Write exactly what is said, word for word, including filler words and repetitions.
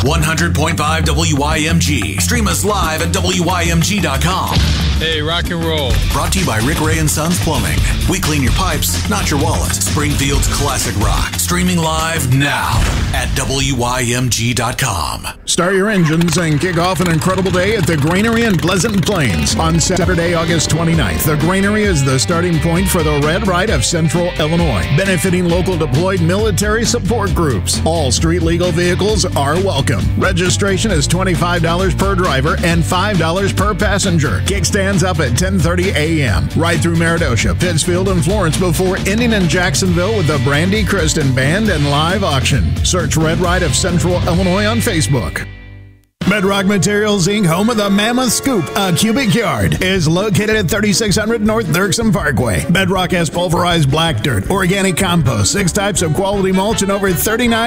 one hundred point five W Y M G. Stream us live at W Y M G dot com. Hey, rock and roll. Brought to you by Rick Ray and Sons Plumbing. We clean your pipes, not your wallet. Springfield's classic rock. Streaming live now at W Y M G dot com. Start your engines and kick off an incredible day at the Granary in Pleasant Plains. On Saturday, August twenty-ninth, the Granary is the starting point for the Red Ride of Central Illinois, benefiting local deployed military support groups. All street legal vehicles are welcome. Registration is twenty-five dollars per driver and five dollars per passenger. Kickstands up at ten thirty a.m. right through Meridosha, Pittsfield, and Florence before ending in Jacksonville with the Brandy Kristen Band and live auction. Search Red Ride of Central Illinois on Facebook. Bedrock Materials, Incorporated, home of the Mammoth Scoop, a cubic yard, is located at thirty-six hundred North Dirksen Parkway. Bedrock has pulverized black dirt, organic compost, six types of quality mulch, and over thirty-nine